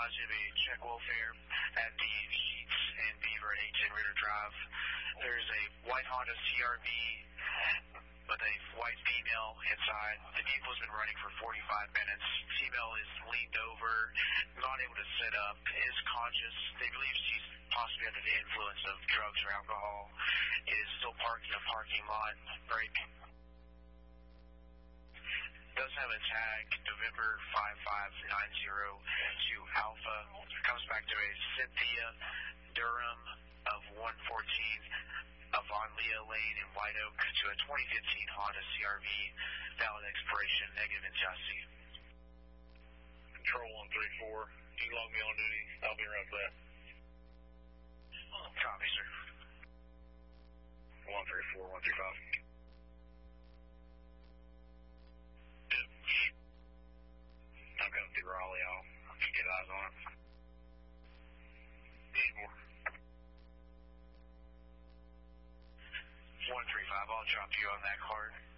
positive a check welfare at the Sheets and Beaver 810 Ritter Drive. There's a white Honda CRV with a white female inside. The vehicle's been running for 45 minutes. Female is leaned over, not able to sit up, is conscious. They believe she's possibly under the influence of drugs or alcohol. Is still parked in a parking lot. Brake. Does have a tag, November 5590 to Alpha. Comes back to a Cynthia Durham of 114 Von Leo Lane in White Oak to a 2015 Honda CRV, valid expiration, negative in chassis. Control 134, you can log me on duty. I'll be around for that. Copy, sir. 134, 135. I'm coming through Raleigh. I'll get eyes on it. Need more. 135, I'll drop you on that card.